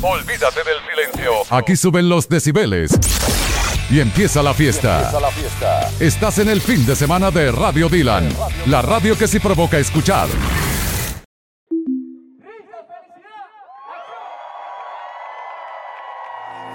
Olvídate del silencio. Aquí suben los decibeles. Y empieza la fiesta. Estás en el fin de semana de Radio Dylan. La radio que sí provoca escuchar.